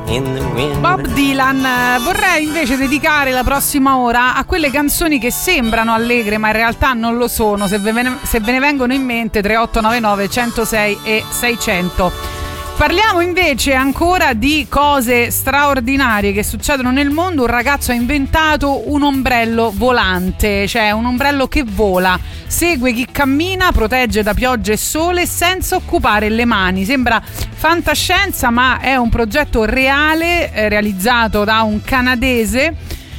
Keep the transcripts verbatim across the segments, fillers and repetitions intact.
in the wind. Bob Dylan. Vorrei invece dedicare la prossima ora a quelle canzoni che sembrano allegre ma in realtà non lo sono. Se ve ne, se ve ne vengono in mente, tre otto nove nove uno zero sei e seicento. Parliamo invece ancora di cose straordinarie che succedono nel mondo. Un ragazzo ha inventato un ombrello volante, cioè un ombrello che vola, segue chi cammina, protegge da pioggia e sole senza occupare le mani. Sembra fantascienza, ma è un progetto reale, eh, realizzato da un canadese,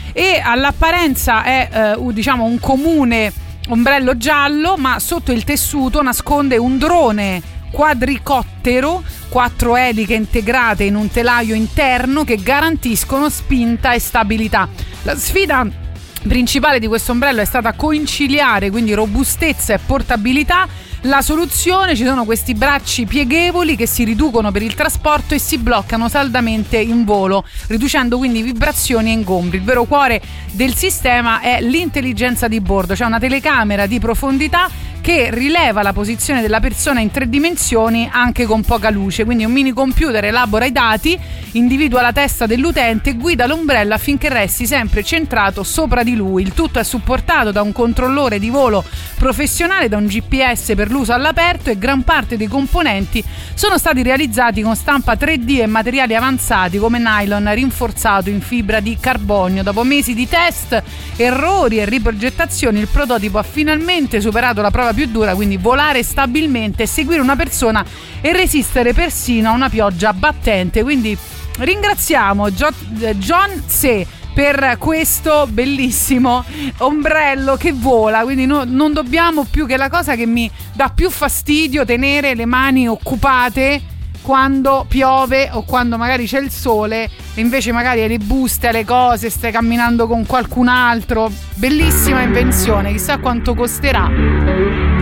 e all'apparenza è eh, diciamo un comune ombrello giallo, ma sotto il tessuto nasconde un drone quadricottero, quattro eliche integrate in un telaio interno che garantiscono spinta e stabilità. La sfida principale di questo ombrello è stata conciliare quindi robustezza e portabilità. La soluzione: ci sono questi bracci pieghevoli che si riducono per il trasporto e si bloccano saldamente in volo, riducendo quindi vibrazioni e ingombri. Il vero cuore del sistema è l'intelligenza di bordo, cioè una telecamera di profondità che rileva la posizione della persona in tre dimensioni anche con poca luce. Quindi un mini computer elabora i dati, individua la testa dell'utente e guida l'ombrello affinché resti sempre centrato sopra di lui. Il tutto è supportato da un controllore di volo professionale, da un G P S per l'uso all'aperto, e gran parte dei componenti sono stati realizzati con stampa tre D e materiali avanzati come nylon rinforzato in fibra di carbonio. Dopo mesi di test, errori e riprogettazioni, il prototipo ha finalmente superato la prova più dura, quindi volare stabilmente, seguire una persona e resistere persino a una pioggia battente. Quindi ringraziamo John Tse per questo bellissimo ombrello che vola. Quindi no, non dobbiamo più, che la cosa che mi dà più fastidio, tenere le mani occupate quando piove o quando magari c'è il sole, e invece magari hai le buste, le cose, stai camminando con qualcun altro. Bellissima invenzione, chissà quanto costerà.